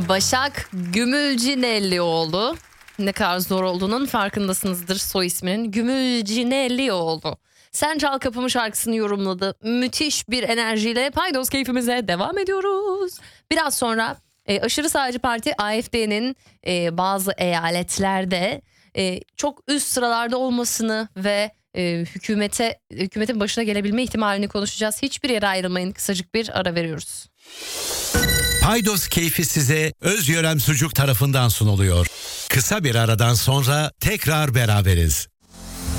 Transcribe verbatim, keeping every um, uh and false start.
Başak Gümülcinellioğlu. Ne kadar zor olduğunun farkındasınızdır soy isminin. Gümülcinellioğlu. Sen Çal Kapımı şarkısını yorumladı. Müthiş bir enerjiyle paydos keyfimize devam ediyoruz. Biraz sonra e, aşırı sağcı parti A F D'nin e, bazı eyaletlerde e, çok üst sıralarda olmasını ve e, hükümete hükümetin başına gelebilme ihtimalini konuşacağız. Hiçbir yere ayrılmayın. Kısacık bir ara veriyoruz. Paydos keyfi size Öz Yörem Sucuk tarafından sunuluyor. Kısa bir aradan sonra tekrar beraberiz.